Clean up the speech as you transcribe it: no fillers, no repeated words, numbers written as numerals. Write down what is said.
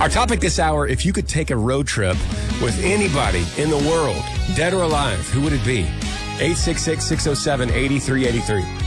Our topic this hour, if you could take a road trip with anybody in the world, dead or alive, who would it be? 866-607-8383.